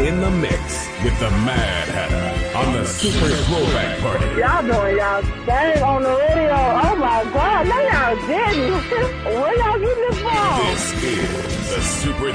in the mix with the Mad Hatter on the Super Throwback Party. Y'all doing y'all thing on the radio. Oh my God, now y'all didn't. Where y'all getting this from? This is the Super